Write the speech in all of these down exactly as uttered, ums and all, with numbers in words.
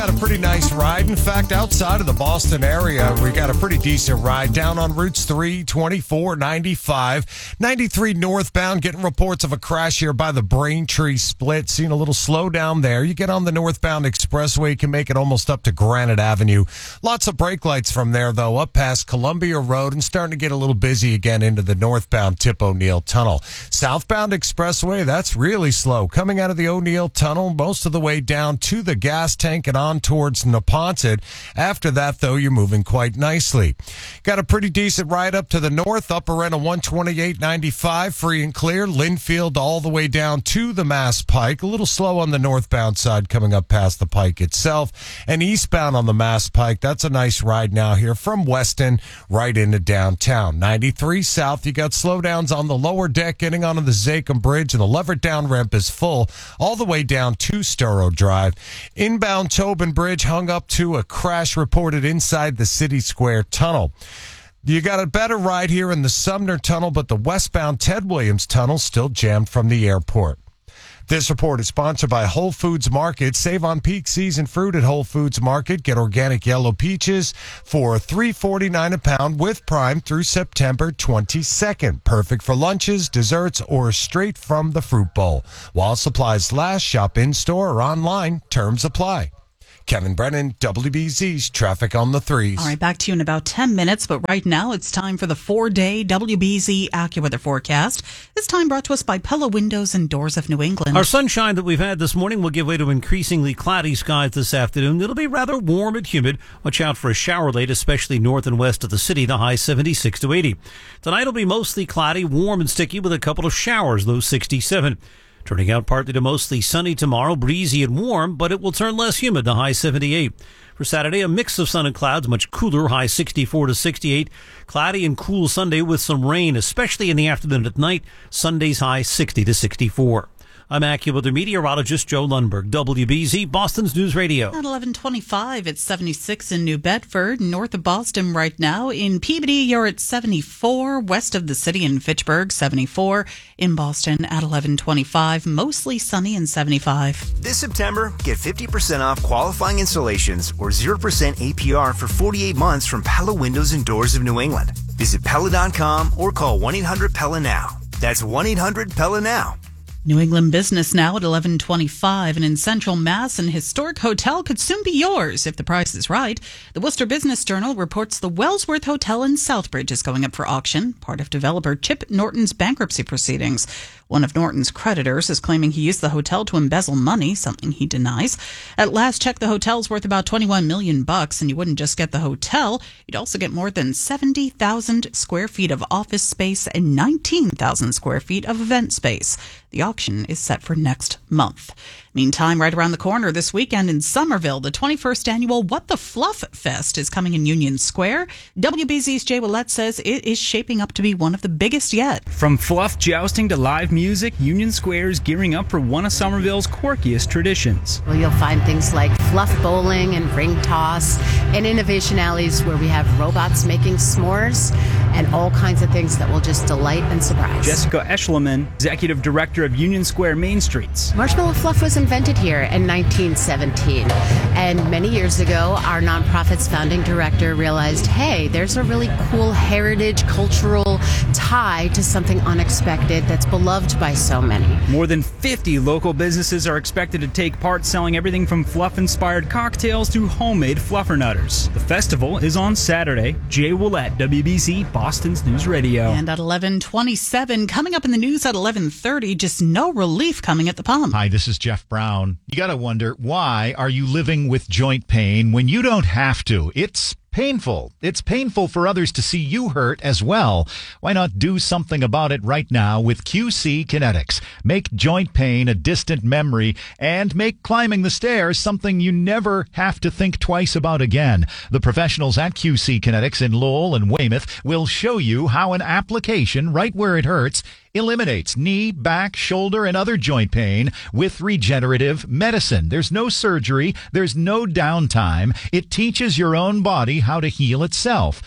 Got a pretty nice ride. In fact, outside of the Boston area, we got a pretty decent ride down on routes three, twenty-four, ninety-five, ninety-three northbound. Getting reports of a crash here by the Braintree split. Seeing a little slowdown there. You get on the northbound expressway, you can make it almost up to Granite Avenue. Lots of brake lights from there, though, up past Columbia Road and starting to get a little busy again into the northbound Tip O'Neill Tunnel. Southbound expressway, that's really slow. Coming out of the O'Neill Tunnel, most of the way down to the gas tank and on towards Neponset. After that, though, you're moving quite nicely. Got a pretty decent ride up to the north, upper end of one twenty-eight ninety-five, free and clear. Linfield all the way down to the Mass Pike. A little slow on the northbound side coming up past the Pike itself. And eastbound on the Mass Pike, that's a nice ride now here from Weston right into downtown. ninety-three south, you got slowdowns on the lower deck getting onto the Zachem Bridge, and the Leverett Down ramp is full all the way down to Storrow Drive. Inbound Tobin Bridge hung up to a crash reported inside the City Square Tunnel. You got a better ride here in the Sumner Tunnel, but the westbound Ted Williams Tunnel still jammed from the airport. This report is sponsored by Whole Foods Market. Save on peak season fruit at Whole Foods Market. Get organic yellow peaches for three forty-nine a pound with Prime through September twenty-second. Perfect for lunches, desserts, or straight from the fruit bowl. While supplies last, shop in-store or online. Terms apply. Kevin Brennan, W B Z's Traffic on the Threes. All right, back to you in about ten minutes, but right now it's time for the four-day W B Z AccuWeather forecast. This time brought to us by Pella Windows and Doors of New England. Our sunshine that we've had this morning will give way to increasingly cloudy skies this afternoon. It'll be rather warm and humid. Watch out for a shower late, especially north and west of the city, the high seventy-six to eighty. Tonight will be mostly cloudy, warm and sticky with a couple of showers, low sixty-seven. Turning out partly to mostly sunny tomorrow, breezy and warm, but it will turn less humid, the high seventy-eight. For Saturday, a mix of sun and clouds, much cooler, high sixty-four to sixty-eight. Cloudy and cool Sunday with some rain, especially in the afternoon at night. Sunday's high sixty to sixty-four. I'm AccuWeather meteorologist Joe Lundberg, W B Z, Boston's News Radio. At eleven twenty-five, it's seventy-six in New Bedford, north of Boston right now. In Peabody, you're at seventy-four, west of the city in Fitchburg, seventy-four. In Boston at eleven twenty-five, mostly sunny and seventy-five. This September, get fifty percent off qualifying installations or zero percent A P R for forty-eight months from Pella Windows and Doors of New England. Visit Pella dot com or call one eight hundred Pella now. That's one eight hundred Pella now. New England Business now at eleven twenty-five, and in Central Mass, an historic hotel could soon be yours if the price is right. The Worcester Business Journal reports the Wellsworth Hotel in Southbridge is going up for auction, part of developer Chip Norton's bankruptcy proceedings. One of Norton's creditors is claiming he used the hotel to embezzle money, something he denies. At last check, the hotel's worth about twenty-one million bucks, and you wouldn't just get the hotel, you'd also get more than seventy thousand square feet of office space and nineteen thousand square feet of event space. The auction is set for next month. Meantime, right around the corner this weekend in Somerville, the twenty-first annual What the Fluff Fest is coming in Union Square. W B Z's Jay Willette says it is shaping up to be one of the biggest yet. From fluff jousting to live music, Union Square is gearing up for one of Somerville's quirkiest traditions. Well, you'll find things like fluff bowling and ring toss, and innovation alleys where we have robots making s'mores and all kinds of things that will just delight and surprise. Jessica Eschleman, Executive Director of Union Square Main Streets. Marshmallow fluff was invented here in nineteen seventeen, and many years ago, our nonprofit's founding director realized, hey, there's a really cool heritage, cultural tie to something unexpected that's beloved by so many. More than fifty local businesses are expected to take part, selling everything from fluff-inspired cocktails to homemade fluffernutters. The festival is on Saturday. Jay Willette, W B Z, Boston's News Radio. And at eleven twenty-seven, coming up in the news at eleven thirty, just no relief coming at the pump. Hi, this is Jeff Brown. You got to wonder, why are you living with joint pain when you don't have to? It's painful. It's painful for others to see you hurt as well. Why not do something about it right now with Q C Kinetics? Make joint pain a distant memory and make climbing the stairs something you never have to think twice about again. The professionals at Q C Kinetics in Lowell and Weymouth will show you how an application right where it hurts eliminates knee, back, shoulder, and other joint pain with regenerative medicine. There's no surgery. There's no downtime. It teaches your own body how to heal itself.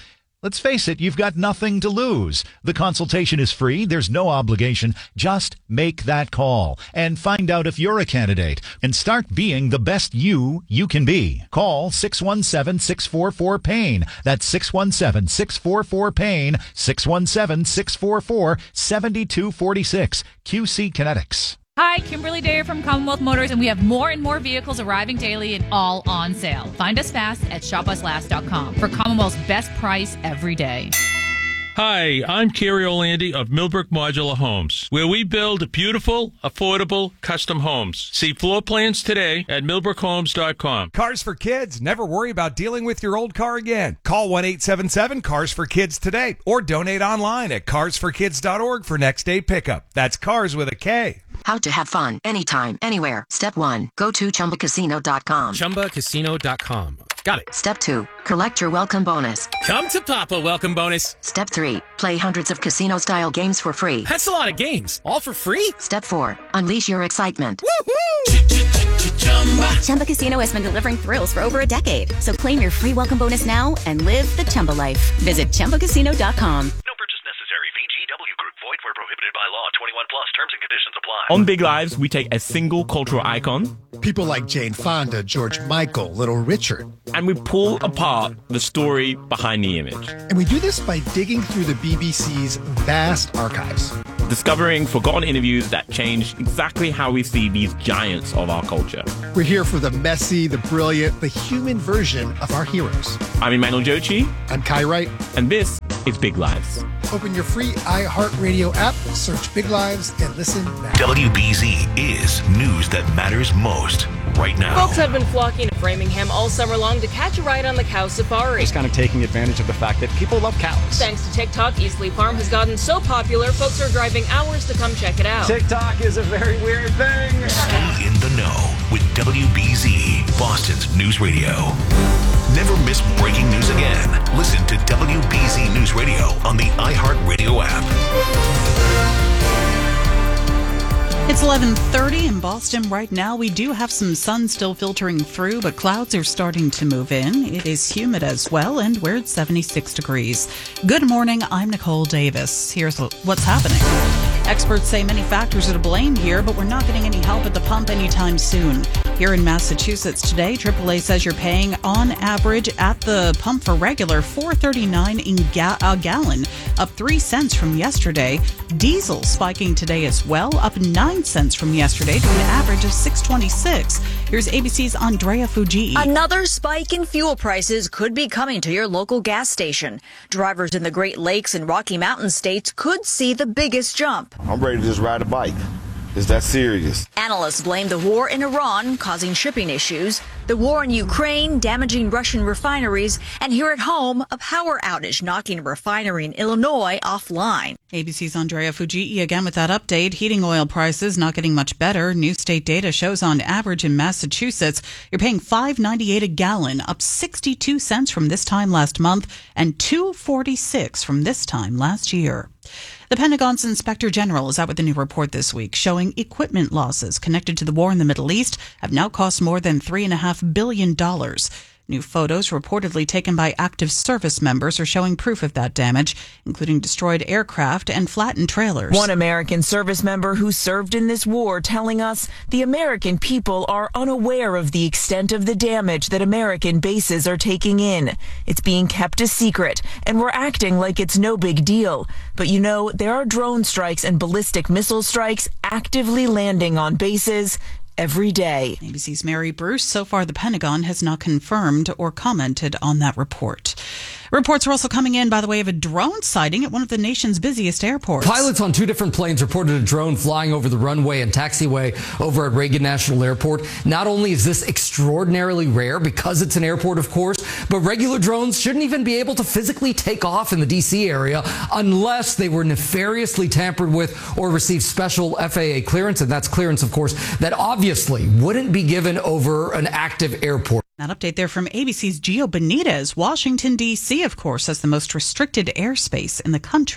Let's face it, you've got nothing to lose. The consultation is free. There's no obligation. Just make that call and find out if you're a candidate and start being the best you you can be. Call six one seven, six four four, PAIN. That's six one seven, six four four, PAIN, six one seven, six four four, seven two four six. Q C Kinetics. Hi, Kimberly Dyer from Commonwealth Motors, and we have more and more vehicles arriving daily and all on sale. Find us fast at shop us last dot com for Commonwealth's best price every day. Hi, I'm Kerry Orlandi of Millbrook Modular Homes, where we build beautiful, affordable, custom homes. See floor plans today at millbrook homes dot com. Cars for Kids. Never worry about dealing with your old car again. Call one eight seven seven, cars for kids today or donate online at cars for kids dot org for next day pickup. That's cars with a K. How to have fun anytime, anywhere. Step one, go to chumba casino dot com. chumba casino dot com. Got it. Step two, collect your welcome bonus. Come to Papa welcome bonus. Step three, play hundreds of casino-style games for free. That's a lot of games. All for free? Step four, unleash your excitement. Chumba. Chumba Casino has been delivering thrills for over a decade. So claim your free welcome bonus now and live the Chumba life. Visit chumba casino dot com. Void where prohibited by law. twenty-one plus. Terms and conditions apply. On Big Lives, we take a single cultural icon. People like Jane Fonda, George Michael, Little Richard. And we pull apart the story behind the image. And we do this by digging through the B B C's vast archives. Discovering forgotten interviews that change exactly how we see these giants of our culture. We're here for the messy, the brilliant, the human version of our heroes. I'm Emmanuel Jochi. I'm Kai Wright. And this is Big Lives. Open your free iHeartRadio app, search Big Lives, and listen now. W B Z is news that matters most right now. Folks have been flocking to Framingham all summer long to catch a ride on the cow safari. Just kind of taking advantage of the fact that people love cows. Thanks to TikTok, Eastleigh Farm has gotten so popular, folks are driving hours to come check it out. TikTok is a very weird thing. Stay in the know with W B Z, Boston's news radio. Never miss breaking news again. Listen to W B Z News Radio on the iHeartRadio app. It's eleven thirty in Boston right now. We do have some sun still filtering through, but clouds are starting to move in. It is humid as well, and we're at seventy-six degrees. Good morning. I'm Nicole Davis. Here's what's happening. Experts say many factors are to blame here, but we're not getting any help at the pump anytime soon. Here in Massachusetts today, triple A says you're paying on average at the pump for regular four thirty-nine in ga- a gallon, up three cents from yesterday. Diesel spiking today as well, up nine cents from yesterday to an average of six twenty-six. Here's A B C's Andrea Fujii. Another spike in fuel prices could be coming to your local gas station. Drivers in the Great Lakes and Rocky Mountain states could see the biggest jump. I'm ready to just ride a bike. Is that serious? Analysts blame the war in Iran causing shipping issues, the war in Ukraine damaging Russian refineries, and here at home, a power outage knocking a refinery in Illinois offline. A B C's Andrea Fujii again with that update. Heating oil prices not getting much better. New state data shows on average in Massachusetts, you're paying five ninety-eight a gallon, up sixty-two cents from this time last month and two forty-six from this time last year. The Pentagon's Inspector General is out with a new report this week showing equipment losses connected to the war in the Middle East have now cost more than three point five billion dollars. New photos reportedly taken by active service members are showing proof of that damage, including destroyed aircraft and flattened trailers. One American service member who served in this war telling us the American people are unaware of the extent of the damage that American bases are taking in. It's being kept a secret, and we're acting like it's no big deal. But you know, there are drone strikes and ballistic missile strikes actively landing on bases every day. A B C's Mary Bruce. So far, the Pentagon has not confirmed or commented on that report. Reports are also coming in by the way of a drone sighting at one of the nation's busiest airports. Pilots on two different planes reported a drone flying over the runway and taxiway over at Reagan National Airport. Not only is this extraordinarily rare because it's an airport, of course, but regular drones shouldn't even be able to physically take off in the D C area unless they were nefariously tampered with or received special F A A clearance. And that's clearance, of course, that obviously wouldn't be given over an active airport. That update there from A B C's Gio Benitez. Washington, D C, of course, has the most restricted airspace in the country.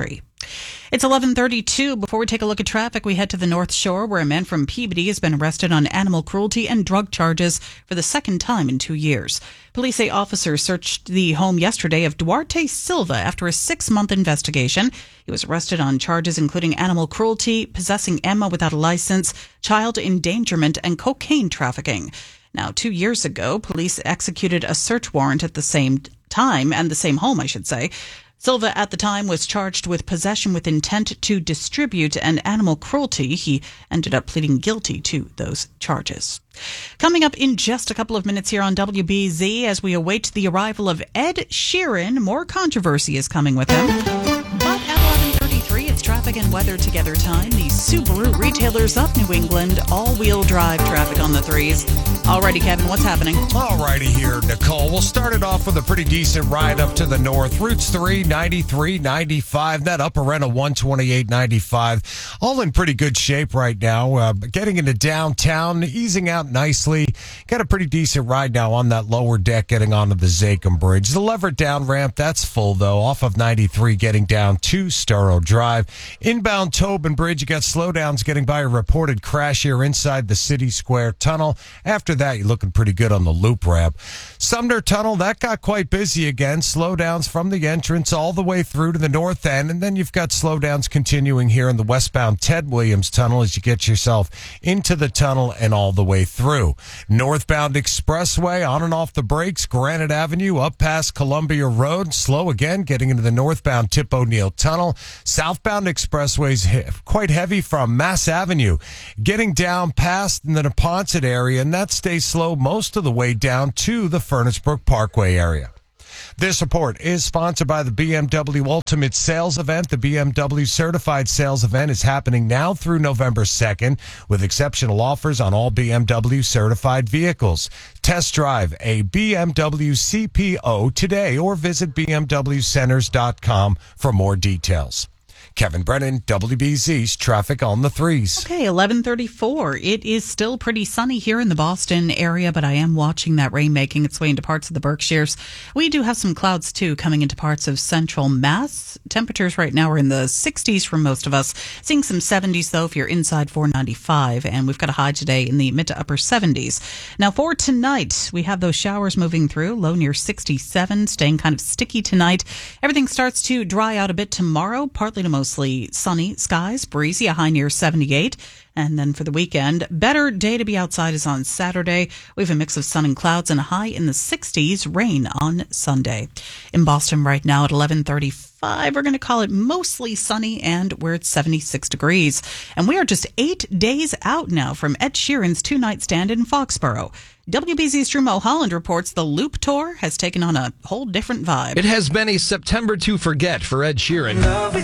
It's eleven thirty-two. Before we take a look at traffic, we head to the North Shore, where a man from Peabody has been arrested on animal cruelty and drug charges for the second time in two years. Police say officers searched the home yesterday of Duarte Silva after a six-month investigation. He was arrested on charges including animal cruelty, possessing ammo without a license, child endangerment, and cocaine trafficking. Now, two years ago, police executed a search warrant at the same time, and the same home, I should say. Silva at the time was charged with possession with intent to distribute and animal cruelty. He ended up pleading guilty to those charges. Coming up in just a couple of minutes here on W B Z, as we await the arrival of Ed Sheeran, more controversy is coming with him. But at eleven thirty-three, it's traffic and weather together time. The Subaru retailers of New England, all-wheel drive traffic on the threes. Alrighty, Kevin, what's happening? Alrighty here, Nicole. We'll start it off with a pretty decent ride up to the north. Routes three, ninety-three, ninety-five, that upper end of one twenty-eight, ninety-five. All in pretty good shape right now. Uh, getting into downtown, easing out nicely. Got a pretty decent ride now on that lower deck getting onto the Zakim Bridge. The Leverett down ramp, that's full though. Off of ninety-three getting down to Storrow Drive. Inbound Tobin Bridge, you got slowdowns getting by a reported crash here inside the City Square Tunnel. After that, you're looking pretty good on the loop ramp. Sumner Tunnel, that got quite busy again. Slowdowns from the entrance all the way through to the north end. And then you've got slowdowns continuing here in the westbound Ted Williams Tunnel as you get yourself into the tunnel and all the way through. Northbound Expressway, on and off the brakes. Granite Avenue, up past Columbia Road. Slow again, getting into the northbound Tip O'Neill Tunnel. Southbound Expressways he- quite heavy from Mass Avenue. Getting down past the Neponset area, and that stays slow most of the way down to the Furnace Brook Parkway area. This report is sponsored by the B M W Ultimate Sales Event. The B M W Certified Sales Event is happening now through November second with exceptional offers on all B M W certified vehicles. Test drive a B M W C P O today or visit b m w centers dot com for more details. Kevin Brennan, W B Z's Traffic on the Threes. Okay, eleven thirty-four. It is still pretty sunny here in the Boston area, but I am watching that rain making its way into parts of the Berkshires. We do have some clouds, too, coming into parts of central Mass. Temperatures right now are in the sixties for most of us. Seeing some seventies, though, if you're inside four ninety-five. And we've got a high today in the mid to upper seventies. Now, for tonight, we have those showers moving through, low near sixty-seven, staying kind of sticky tonight. Everything starts to dry out a bit tomorrow, partly to most Mostly sunny skies, breezy, a high near seventy-eight. And then for the weekend, better day to be outside is on Saturday. We have a mix of sun and clouds and a high in the sixties, rain on Sunday. In Boston right now at eleven thirty-five, we're going to call it mostly sunny and we're at seventy-six degrees. And we are just eight days out now from Ed Sheeran's two-night stand in Foxborough. W B Z's Drew Mulholland reports the Loop Tour has taken on a whole different vibe. It has been a September to forget for Ed Sheeran.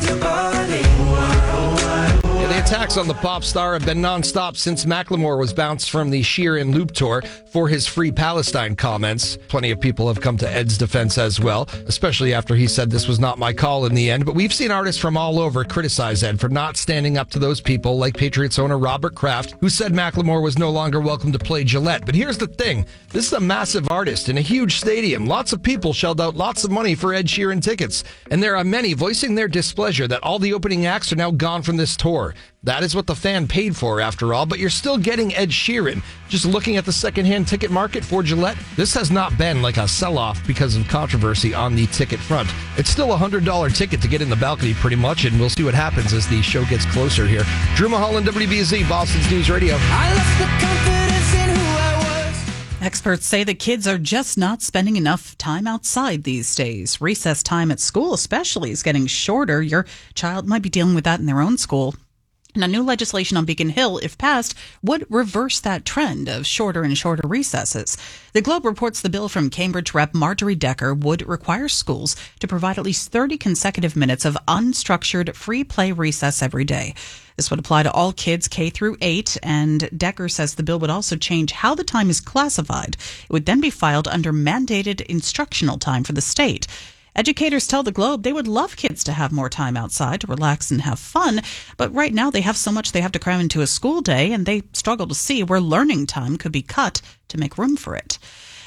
Yeah, the attacks on the pop star have been nonstop since Macklemore was bounced from the Sheeran Loop Tour for his Free Palestine comments. Plenty of people have come to Ed's defense as well, especially after he said this was not my call in the end. But we've seen artists from all over criticize Ed for not standing up to those people, like Patriots owner Robert Kraft, who said Macklemore was no longer welcome to play Gillette. But here's the thing. This is a massive artist in a huge stadium. Lots of people shelled out lots of money for Ed Sheeran tickets. And there are many voicing their displeasure that all the opening acts are now gone from this tour. That is what the fan paid for, after all, but you're still getting Ed Sheeran. Just looking at the secondhand ticket market for Gillette, this has not been like a sell-off because of controversy on the ticket front. It's still a one hundred dollars ticket to get in the balcony pretty much, and we'll see what happens as the show gets closer here. Drew Mulholland, W B Z, Boston's News Radio. I lost the confidence in who I was. Experts say that kids are just not spending enough time outside these days. Recess time at school especially is getting shorter. Your child might be dealing with that in their own school. Now, new legislation on Beacon Hill, if passed, would reverse that trend of shorter and shorter recesses. The Globe reports the bill from Cambridge Rep Marjorie Decker would require schools to provide at least thirty consecutive minutes of unstructured free play recess every day. This would apply to all kids K through eight, and Decker says the bill would also change how the time is classified. It would then be filed under mandated instructional time for the state. Educators tell the Globe they would love kids to have more time outside to relax and have fun, but right now they have so much they have to cram into a school day, and they struggle to see where learning time could be cut to make room for it.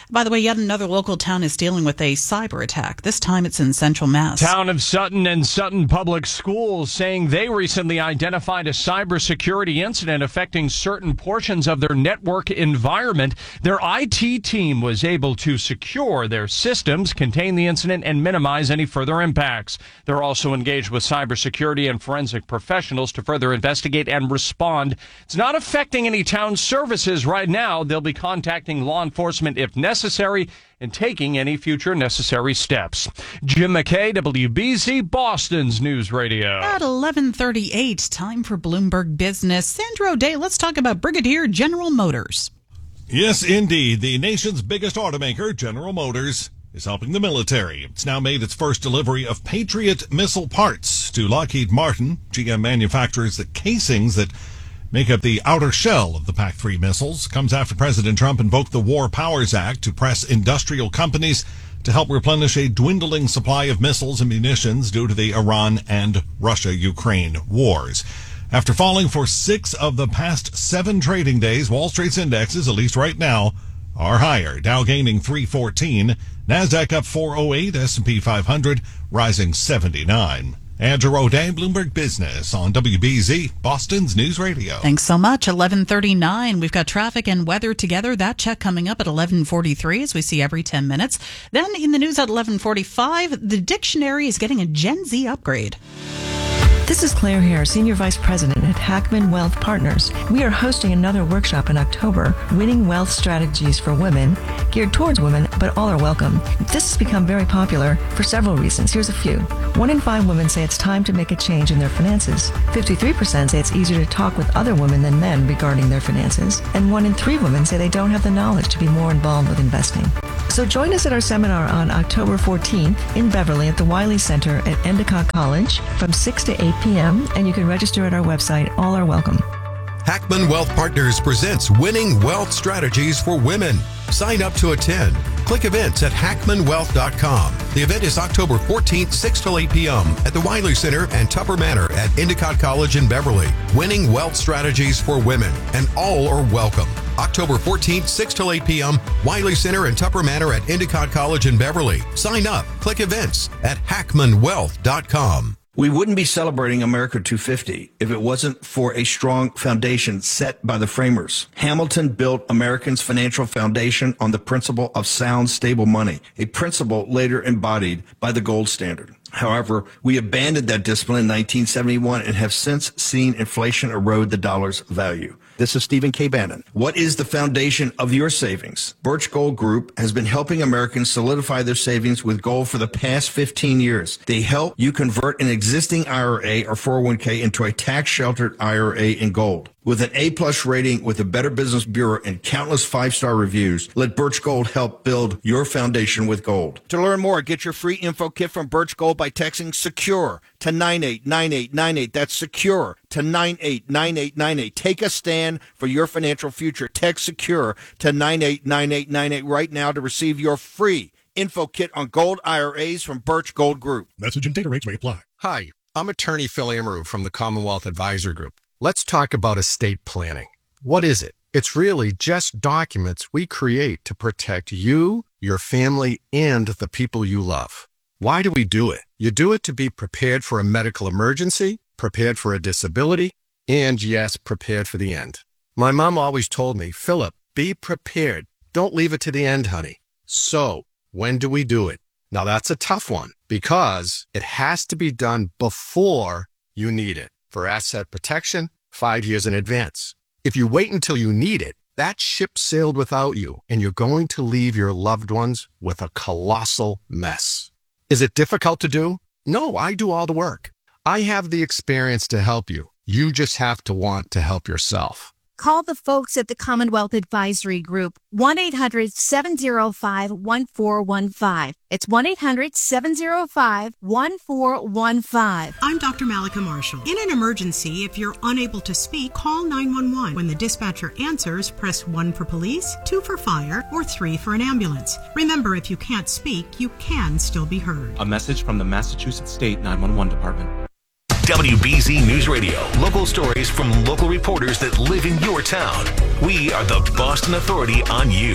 By the way, yet another local town is dealing with a cyber attack. This time it's in Central Mass. Town of Sutton and Sutton Public Schools saying they recently identified a cybersecurity incident affecting certain portions of their network environment. Their I T team was able to secure their systems, contain the incident, and minimize any further impacts. They're also engaged with cybersecurity and forensic professionals to further investigate and respond. It's not affecting any town services right now. They'll be contacting law enforcement if necessary and taking any future necessary steps. Jim McKay, W B Z, Boston's News Radio. At eleven thirty-eight, time for Bloomberg Business. Sandra O'Day, let's talk about Brigadier General Motors. Yes, indeed. The nation's biggest automaker, General Motors, is helping the military. It's now made its first delivery of Patriot missile parts to Lockheed Martin. G M manufactures the casings that make up the outer shell of the P A C three missiles. Comes after President Trump invoked the War Powers Act to press industrial companies to help replenish a dwindling supply of missiles and munitions due to the Iran and Russia-Ukraine wars. After falling for six of the past seven trading days, Wall Street's indexes, at least right now, are higher. Dow gaining three fourteen, NASDAQ up four oh eight, S and P five hundred rising seventy-nine. Andrew O'Day, Bloomberg Business on W B Z, Boston's News Radio. Thanks so much. eleven thirty-nine. We've got traffic and weather together. That check coming up at eleven forty-three, as we see every ten minutes. Then in the news at eleven forty-five, the dictionary is getting a Gen Z upgrade. This is Claire Hare, Senior Vice President at Hackman Wealth Partners. We are hosting another workshop in October, Winning Wealth Strategies for Women, geared towards women, but all are welcome. This has become very popular for several reasons. Here's a few. One in five women say it's time to make a change in their finances. fifty-three percent say it's easier to talk with other women than men regarding their finances. And one in three women say they don't have the knowledge to be more involved with investing. So join us at our seminar on October fourteenth in Beverly at the Wiley Center at Endicott College from six to eight p.m. and you can register at our website. All are welcome. Hackman Wealth Partners presents Winning Wealth Strategies for Women. Sign up to attend. Click events at hackman wealth dot com. The event is October fourteenth, six till eight p.m. at the Wiley Center and Tupper Manor at Endicott College in Beverly. Winning Wealth Strategies for Women, and all are welcome. October fourteenth, six till eight p.m., Wiley Center and Tupper Manor at Endicott College in Beverly. Sign up. Click events at hackman wealth dot com. We wouldn't be celebrating America two fifty if it wasn't for a strong foundation set by the framers. Hamilton built Americans' financial foundation on the principle of sound, stable money, a principle later embodied by the gold standard. However, we abandoned that discipline in nineteen seventy-one and have since seen inflation erode the dollar's value. This is Stephen K. Bannon. What is the foundation of your savings? Birch Gold Group has been helping Americans solidify their savings with gold for the past fifteen years. They help you convert an existing I R A or four oh one k into a tax-sheltered I R A in gold. With an A-plus rating with the Better Business Bureau and countless five-star reviews, let Birch Gold help build your foundation with gold. To learn more, get your free info kit from Birch Gold by texting SECURE to nine eight nine eight nine eight. That's SECURE to nine eight nine eight nine eight. Take a stand for your financial future. Text SECURE to nine eight nine eight nine eight right now to receive your free info kit on gold I R As from Birch Gold Group. Message and data rates may apply. Hi, I'm attorney Phil Amaru from the Commonwealth Advisory Group. Let's talk about estate planning. What is it? It's really just documents we create to protect you, your family, and the people you love. Why do we do it? You do it to be prepared for a medical emergency, prepared for a disability, and yes, prepared for the end. My mom always told me, Philip, be prepared. Don't leave it to the end, honey. So, when do we do it? Now that's a tough one because it has to be done before you need it. For asset protection, five years in advance. If you wait until you need it, that ship sailed without you, and you're going to leave your loved ones with a colossal mess. Is it difficult to do? No, I do all the work. I have the experience to help you. You just have to want to help yourself. Call the folks at the Commonwealth Advisory Group, one eight hundred seven oh five one four one five. It's one eight hundred seven oh five one four one five. I'm Doctor Malika Marshall. In an emergency, if you're unable to speak, call nine one one. When the dispatcher answers, press one for police, two for fire, or three for an ambulance. Remember, if you can't speak, you can still be heard. A message from the Massachusetts State nine one one Department. W B Z News Radio. Local stories from local reporters that live in your town. We are the Boston Authority on you.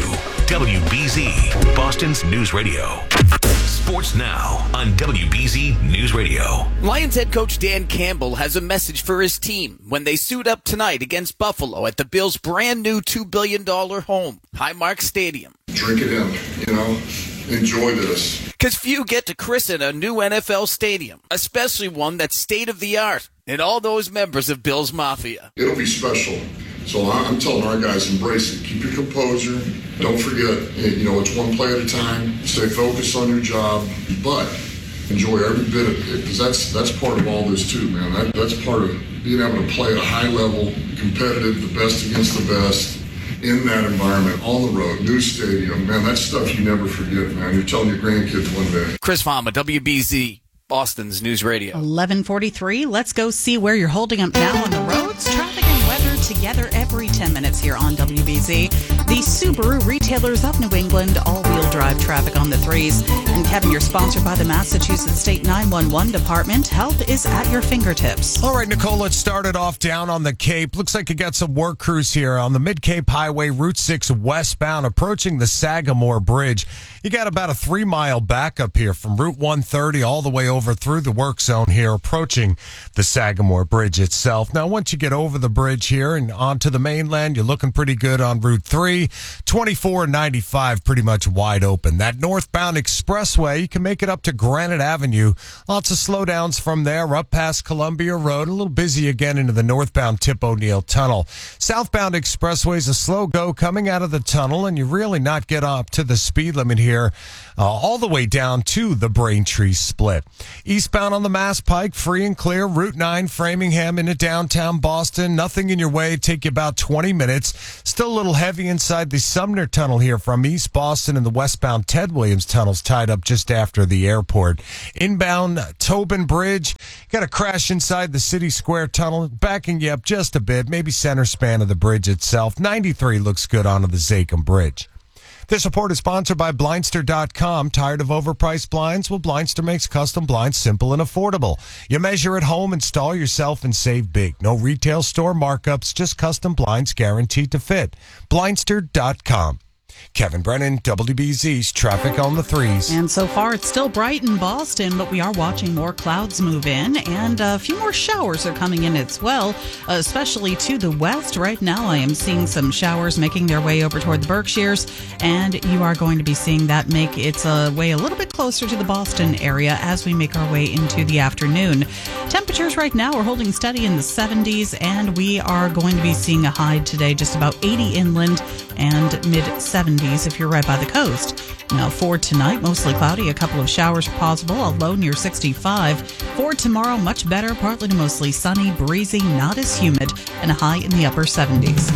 W B Z, Boston's News Radio. Sports now on W B Z News Radio. Lions head coach Dan Campbell has a message for his team when they suit up tonight against Buffalo at the Bills' brand new two billion dollars home, Highmark Stadium. Drink it in, you know, enjoy this. Because few get to christen a new N F L stadium, especially one that's state-of-the-art, and all those members of Bills Mafia. It'll be special. So I'm telling our guys, embrace it. Keep your composure. Don't forget, you know, it's one play at a time. Stay focused on your job, but enjoy every bit of it, because that's that's part of all this too, man. That, that's part of being able to play at a high level, competitive, the best against the best, in that environment, on the road, new stadium. Man, that's stuff you never forget, man. You're telling your grandkids one day. Chris Fama, W B Z, Boston's News Radio. eleven forty-three. Let's go see where you're holding up now on the roads. Traffic and weather together every ten minutes here on W B Z. The Subaru retailers of New England, all-wheel drive traffic on the threes. And Kevin, you're sponsored by the Massachusetts State nine one one Department. Health is at your fingertips. All right, Nicole, let's start it off down on the Cape. Looks like you got some work crews here on the Mid-Cape Highway, Route six westbound, approaching the Sagamore Bridge. You got about a three-mile backup here from Route one thirty all the way over through the work zone here, approaching the Sagamore Bridge itself. Now, once you get over the bridge here and onto the mainland, you're looking pretty good on Route three. twenty-four and ninety-five pretty much wide open. That northbound expressway, you can make it up to Granite Avenue. Lots of slowdowns from there up past Columbia Road. A little busy again into the northbound Tip O'Neill Tunnel. Southbound expressway is a slow go coming out of the tunnel, and you really not get up to the speed limit here uh, all the way down to the Braintree split. Eastbound on the Mass Pike, free and clear. Route nine, Framingham into downtown Boston. Nothing in your way. Take you about twenty minutes. Still a little heavy inside the Sumner Tunnel here from East Boston, and the westbound Ted Williams Tunnel's tied up just after the airport. Inbound Tobin Bridge, got a crash inside the City Square Tunnel, backing you up just a bit, maybe center span of the bridge itself. ninety-three looks good onto the Zakim Bridge. This report is sponsored by Blindster dot com. Tired of overpriced blinds? Well, Blindster makes custom blinds simple and affordable. You measure at home, install yourself, and save big. No retail store markups, just custom blinds guaranteed to fit. Blindster dot com. Kevin Brennan, W B Z's Traffic on the Threes. And so far, it's still bright in Boston, but we are watching more clouds move in, and a few more showers are coming in as well, especially to the west. Right now, I am seeing some showers making their way over toward the Berkshires, and you are going to be seeing that make its uh, way a little bit closer to the Boston area as we make our way into the afternoon. Temperatures right now are holding steady in the seventies, and we are going to be seeing a high today just about eighty inland and mid-seventies if you're right by the coast. Now for tonight, mostly cloudy, a couple of showers possible, a low near sixty-five. For tomorrow, much better, partly to mostly sunny, breezy, not as humid, and a high in the upper seventies.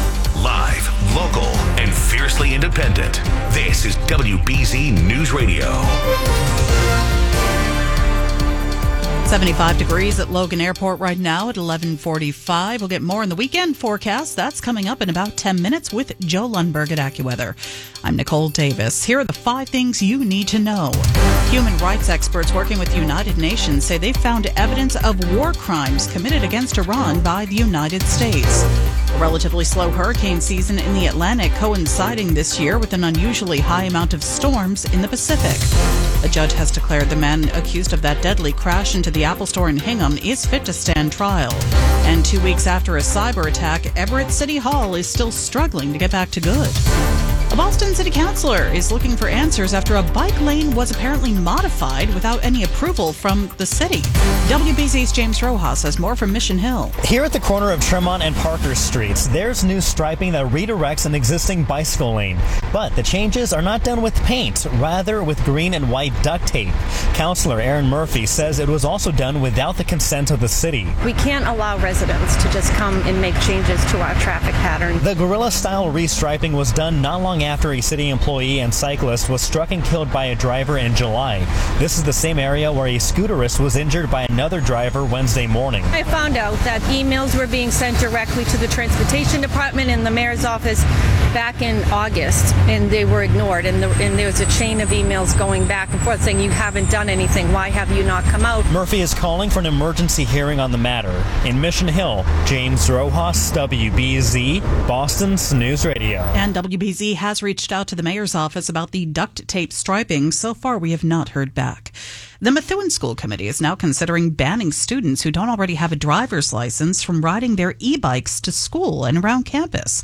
Live, local, and fiercely independent. This is W B Z News Radio. seventy-five degrees at Logan Airport right now at eleven forty-five. We'll get more in the weekend forecast. That's coming up in about ten minutes with Joe Lundberg at AccuWeather. I'm Nicole Davis. Here are the five things you need to know. Human rights experts working with the United Nations say they found evidence of war crimes committed against Iran by the United States. A relatively slow hurricane season in the Atlantic coinciding this year with an unusually high amount of storms in the Pacific. A judge has declared the man accused of that deadly crash into the Apple Store in Hingham is fit to stand trial. And two weeks after a cyber attack, Everett City Hall is still struggling to get back to good. A Boston City Councilor is looking for answers after a bike lane was apparently modified without any approval from the city. W B Z's James Rojas has more from Mission Hill. Here at the corner of Tremont and Parker Streets, there's new striping that redirects an existing bicycle lane. But the changes are not done with paint, rather with green and white duct tape. Councilor Aaron Murphy says it was also done without the consent of the city. We can't allow residents to just come and make changes to our traffic pattern. The guerrilla-style restriping was done not long after a city employee and cyclist was struck and killed by a driver in July. This is the same area where a scooterist was injured by another driver Wednesday morning. I found out that emails were being sent directly to the Transportation Department and the mayor's office back in August, and they were ignored, and, the, and there was a chain of emails going back and forth saying, you haven't done anything, why have you not come out? Murphy is calling for an emergency hearing on the matter. In Mission Hill, James Rojas, W B Z, Boston's News Radio. And W B Z has reached out to the mayor's office about the duct tape striping. So far, we have not heard back. The Methuen School Committee is now considering banning students who don't already have a driver's license from riding their e-bikes to school and around campus.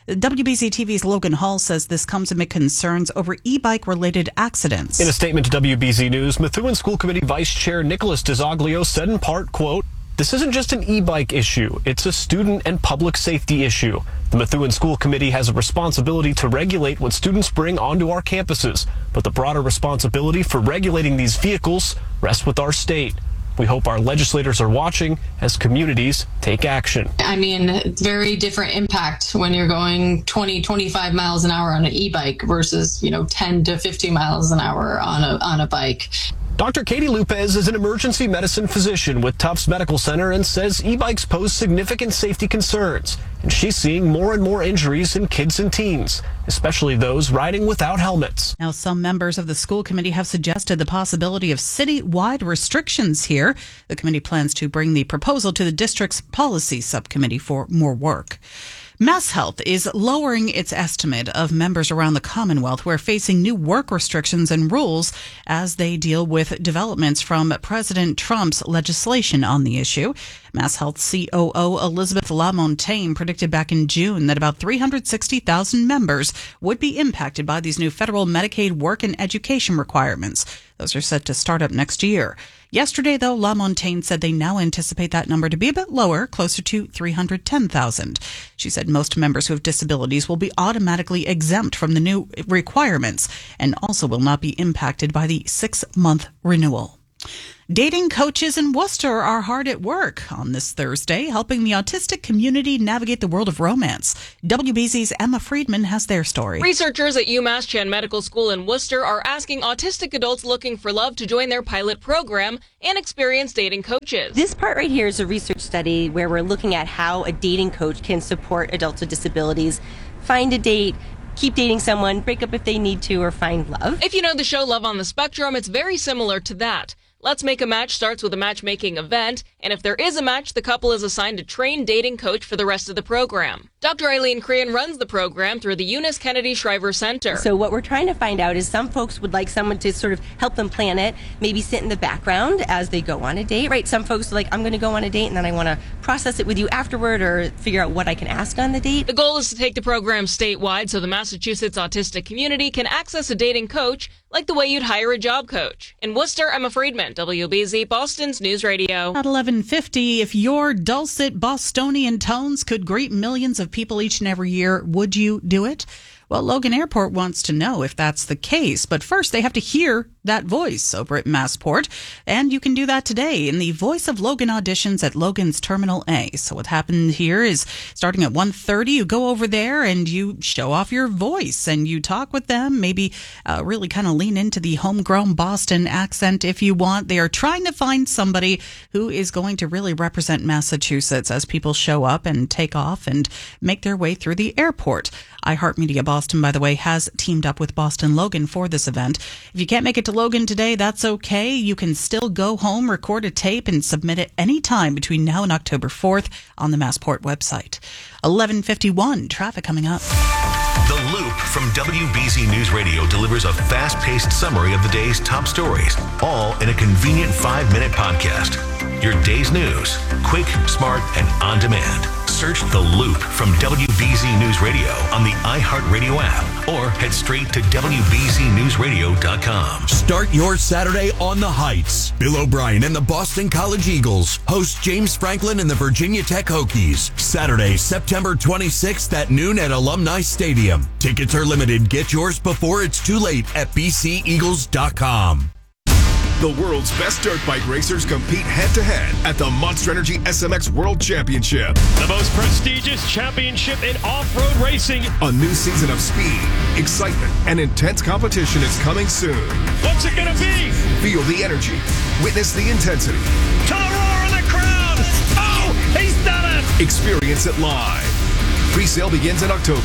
W B Z T V's Logan Hall says this comes amid concerns over e-bike related accidents. In a statement to W B Z News, Methuen School Committee Vice Chair Nicholas DeZoglio said in part, quote, "This isn't just an e-bike issue, it's a student and public safety issue. The Methuen School Committee has a responsibility to regulate what students bring onto our campuses, but the broader responsibility for regulating these vehicles rests with our state. We hope our legislators are watching as communities take action." I mean, it's very different impact when you're going twenty, twenty-five miles an hour on an e-bike versus, you know, ten to fifteen miles an hour on a on a bike. Doctor Katie Lopez is an emergency medicine physician with Tufts Medical Center and says e-bikes pose significant safety concerns. And she's seeing more and more injuries in kids and teens, especially those riding without helmets. Now, some members of the school committee have suggested the possibility of city-wide restrictions here. The committee plans to bring the proposal to the district's policy subcommittee for more work. MassHealth is lowering its estimate of members around the Commonwealth who are facing new work restrictions and rules as they deal with developments from President Trump's legislation on the issue. MassHealth C O O Elizabeth LaMontagne predicted back in June that about three hundred sixty thousand members would be impacted by these new federal Medicaid work and education requirements. Those are set to start up next year. Yesterday, though, LaMontagne said they now anticipate that number to be a bit lower, closer to three hundred ten thousand. She said most members who have disabilities will be automatically exempt from the new requirements and also will not be impacted by the six-month renewal. Dating coaches in Worcester are hard at work on this Thursday, helping the autistic community navigate the world of romance. W B Z's Emma Friedman has their story. Researchers at UMass Chan Medical School in Worcester are asking autistic adults looking for love to join their pilot program and experience dating coaches. This part right here is a research study where we're looking at how a dating coach can support adults with disabilities find a date, keep dating someone, break up if they need to, or find love. If you know the show Love on the Spectrum, it's very similar to that. Let's Make a Match starts with a matchmaking event, and if there is a match, the couple is assigned a trained dating coach for the rest of the program. Doctor Eileen Crean runs the program through the Eunice Kennedy Shriver Center. So what we're trying to find out is some folks would like someone to sort of help them plan it, maybe sit in the background as they go on a date, right? Some folks are like, I'm going to go on a date and then I want to process it with you afterward or figure out what I can ask on the date. The goal is to take the program statewide so the Massachusetts autistic community can access a dating coach like the way you'd hire a job coach. In Worcester, Emma Friedman, W B Z, Boston's News Radio. At eleven fifty, if your dulcet Bostonian tones could greet millions of people each and every year, would you do it? Well, Logan Airport wants to know if that's the case, but first they have to hear that voice over at Massport, and you can do that today in the Voice of Logan auditions at Logan's Terminal A. So what happened here is starting at one thirty, you go over there and you show off your voice and you talk with them, maybe uh, really kind of lean into the homegrown Boston accent if you want. They are trying to find somebody who is going to really represent Massachusetts as people show up and take off and make their way through the airport. iHeartMedia Boston, by the way, has teamed up with Boston Logan for this event. If you can't make it to Logan today, that's okay. You can still go home, record a tape, and submit it anytime between now and October fourth on the Massport website. eleven fifty-one, traffic coming up. The Loop from W B Z News Radio delivers a fast-paced summary of the day's top stories, all in a convenient five-minute podcast. Your day's news, quick, smart, and on demand. Search The Loop from W B Z News Radio on the iHeartRadio app or head straight to W B Z News Radio dot com. Start your Saturday on the Heights. Bill O'Brien and the Boston College Eagles host James Franklin and the Virginia Tech Hokies. Saturday, September twenty-sixth at noon at Alumni Stadium. Tickets are limited. Get yours before it's too late at B C Eagles dot com. The world's best dirt bike racers compete head-to-head at the Monster Energy S M X World Championship. The most prestigious championship in off-road racing. A new season of speed, excitement, and intense competition is coming soon. What's it gonna be? Feel the energy. Witness the intensity. To the roar in the crowd! Oh, he's done it! Experience it live. Pre-sale begins in October.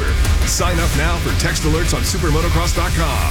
Sign up now for text alerts on supermotocross dot com.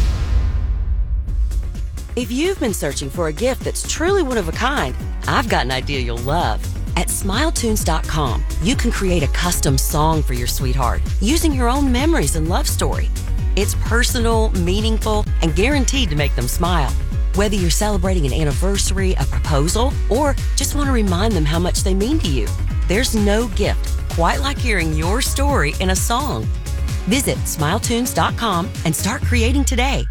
If you've been searching for a gift that's truly one of a kind, I've got an idea you'll love. At smile tunes dot com, you can create a custom song for your sweetheart using your own memories and love story. It's personal, meaningful, and guaranteed to make them smile. Whether you're celebrating an anniversary, a proposal, or just want to remind them how much they mean to you, there's no gift quite like hearing your story in a song. Visit smile tunes dot com and start creating today.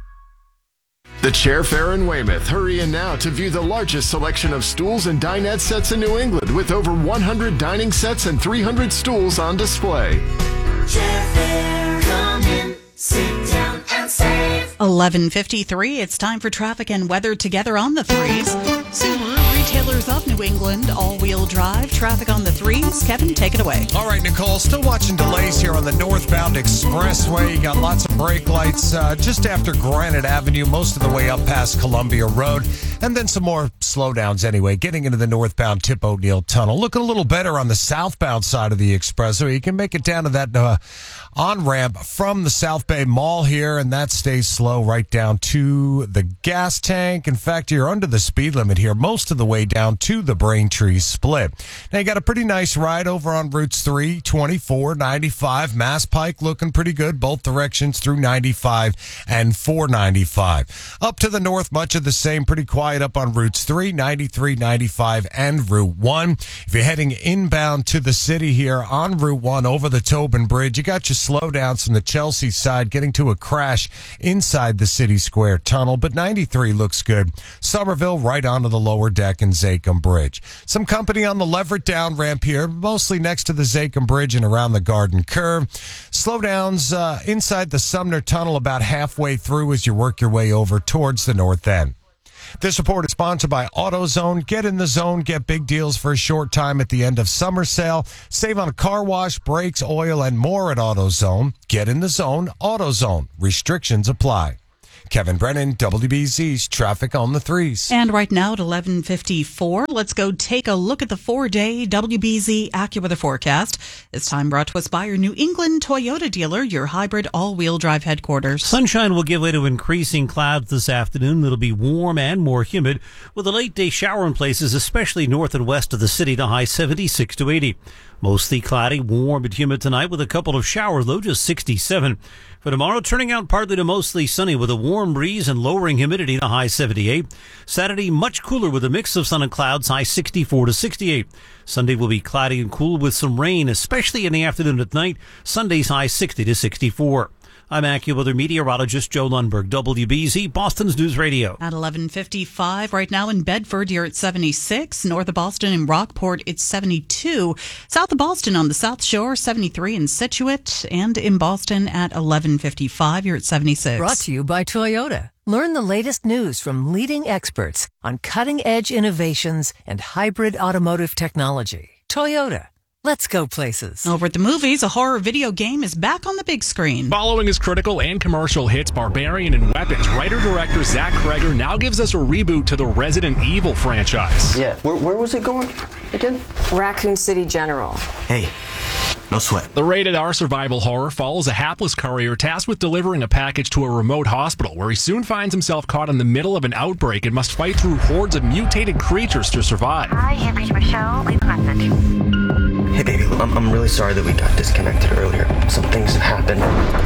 The Chair Fair in Weymouth. Hurry in now to view the largest selection of stools and dinette sets in New England with over one hundred dining sets and three hundred stools on display. Chair Fair, come in, sit down and save. eleven fifty-three, it's time for traffic and weather together on the threes. Subaru, retailers of New England, all-wheel drive, traffic on the threes. Kevin, take it away. All right, Nicole, still watching delays here on the northbound expressway. You got lots of brake lights uh, just after Granite Avenue, most of the way up past Columbia Road. And then some more slowdowns anyway, getting into the northbound Tip O'Neill Tunnel. Looking a little better on the southbound side of the expressway. You can make it down to that uh, on-ramp from the South Bay Mall here, and that stays slow right down to the gas tank. In fact, you're under the speed limit here most of the way down to the Braintree split. Now, you got a pretty nice ride over on routes three, twenty-four, ninety-five. Mass Pike looking pretty good, both directions through ninety-five and four ninety-five. Up to the north, much of the same, pretty quiet up on routes three, ninety-three, ninety-five, and Route one. If you're heading inbound to the city here on Route one over the Tobin Bridge, you got your slowdowns from the Chelsea side getting to a crash inside the City Square Tunnel, but ninety-three looks good. Somerville right onto the lower deck and Zakem Bridge. Some company on the Leverett down ramp here, mostly next to the Zakem Bridge and around the Garden Curve. Slowdowns uh, inside the Sumner Tunnel about halfway through as you work your way over towards the north end. This report is sponsored by AutoZone. Get in the zone, get big deals for a short time at the end of summer sale. Save on a car wash, brakes, oil, and more at AutoZone. Get in the zone, AutoZone. Restrictions apply. Kevin Brennan, W B Z's Traffic on the Threes. And right now at eleven fifty-four, let's go take a look at the four-day W B Z AccuWeather forecast. This time brought to us by your New England Toyota dealer, your hybrid all-wheel drive headquarters. Sunshine will give way to increasing clouds this afternoon. It'll be warm and more humid, with a late-day shower in places, especially north and west of the city, to high seventy-six to eighty. Mostly cloudy, warm and humid tonight with a couple of showers, low just sixty-seven. For tomorrow, turning out partly to mostly sunny with a warm breeze and lowering humidity to high seventy-eight. Saturday, much cooler with a mix of sun and clouds, high sixty-four to sixty-eight. Sunday will be cloudy and cool with some rain, especially in the afternoon at night. Sunday's high sixty to sixty-four. I'm AccuWeather meteorologist Joe Lundberg, W B Z, Boston's News Radio. At eleven fifty-five, right now in Bedford, you're at seventy-six. North of Boston in Rockport, it's seventy-two. South of Boston on the South Shore, seventy-three in Scituate. And in Boston at eleven fifty-five, you're at seventy-six. Brought to you by Toyota. Learn the latest news from leading experts on cutting-edge innovations and hybrid automotive technology. Toyota. Let's go places. Over at the movies, a horror video game is back on the big screen. Following his critical and commercial hits Barbarian and Weapons, writer-director Zach Kreger now gives us a reboot to the Resident Evil franchise. Yeah, where, where was it going again? Raccoon City General. Hey, no sweat. The rated R survival horror follows a hapless courier tasked with delivering a package to a remote hospital, where he soon finds himself caught in the middle of an outbreak and must fight through hordes of mutated creatures to survive. Hi, you've reached Michelle. Leave a message. Hey, baby, I'm, I'm really sorry that we got disconnected earlier. Some things have happened,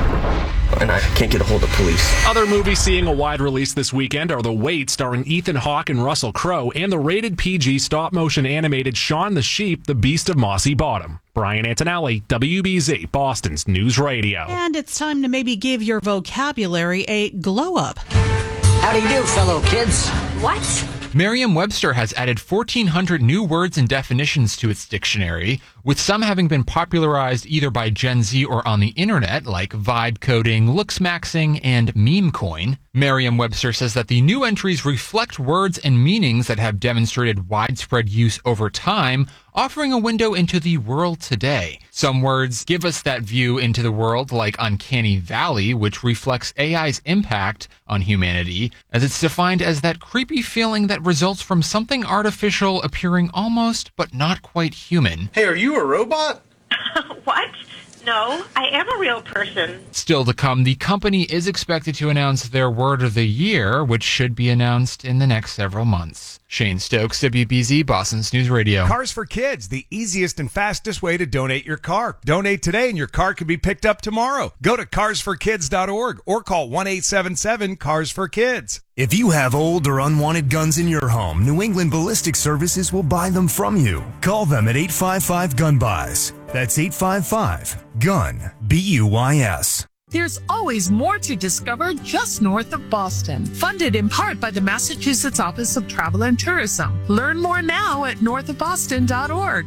and I can't get a hold of police. Other movies seeing a wide release this weekend are The Wait, starring Ethan Hawke and Russell Crowe, and the rated P G stop-motion animated Shaun the Sheep, the Beast of Mossy Bottom. Brian Antonelli, W B Z, Boston's News Radio. And it's time to maybe give your vocabulary a glow-up. How do you do, fellow kids? What? Merriam-Webster has added fourteen hundred new words and definitions to its dictionary, with some having been popularized either by Gen Z or on the internet, like vibe coding, looks maxing, and meme coin. Merriam-Webster says that the new entries reflect words and meanings that have demonstrated widespread use over time, offering a window into the world today. Some words give us that view into the world, like uncanny valley, which reflects A I's impact on humanity, as it's defined as that creepy feeling that results from something artificial appearing almost but not quite human. Hey, are you a robot? What? No, I am a real person. Still to come, the company is expected to announce their word of the year, which should be announced in the next several months. Shane Stokes, W B Z, Boston's News Radio. Cars for Kids, the easiest and fastest way to donate your car. Donate today and your car can be picked up tomorrow. Go to cars for kids dot org or call one eight seven seven, cars for kids. If you have old or unwanted guns in your home, New England Ballistic Services will buy them from you. Call them at eight five five, gun buys. That's eight five five, gun, B U I S. There's always more to discover just north of Boston. Funded in part by the Massachusetts Office of Travel and Tourism. Learn more now at north of boston dot org.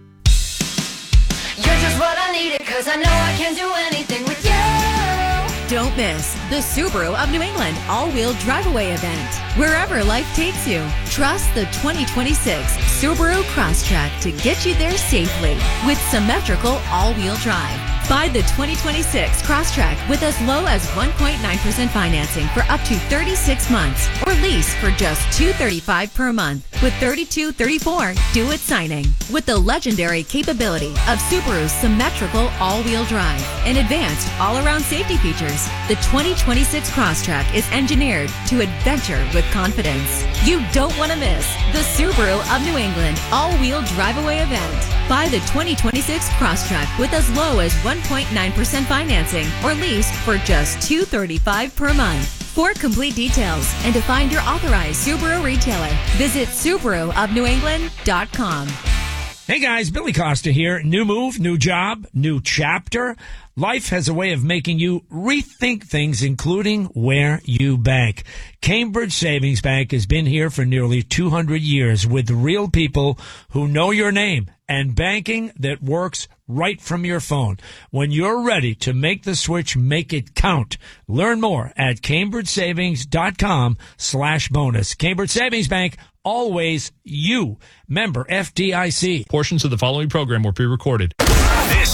You're just what I needed, cause I know I can do anything with you. Don't miss the Subaru of New England all-wheel drive-away event. Wherever life takes you, trust the twenty twenty-six Subaru Crosstrek to get you there safely with symmetrical all-wheel drive. Buy the twenty twenty-six Crosstrek with as low as one point nine percent financing for up to thirty-six months or lease for just two hundred thirty-five dollars per month with thirty-two thirty-four due at signing. With the legendary capability of Subaru's symmetrical all-wheel drive and advanced all-around safety features, the twenty twenty-six Crosstrek is engineered to adventure with confidence. You don't want to miss the Subaru of New England all-wheel drive-away event. Buy the twenty twenty-six Crosstrek with as low as one point nine percent financing or lease for just two hundred thirty-five dollars per month. For complete details and to find your authorized Subaru retailer, visit Subaru of New England dot com. Hey guys, Billy Costa here. New move, new job, new chapter. Life has a way of making you rethink things, including where you bank. Cambridge Savings Bank has been here for nearly two hundred years with real people who know your name and banking that works right from your phone. When you're ready to make the switch, make it count. Learn more at cambridge savings dot com slash bonus. Cambridge Savings Bank, always you. Member F D I C. Portions of the following program were pre-recorded.